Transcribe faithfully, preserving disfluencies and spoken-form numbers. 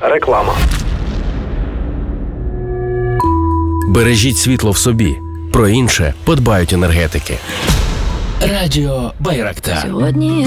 Реклама. Бережіть світло в собі. Про інше подбають енергетики. Радіо Байрактар. Сьогодні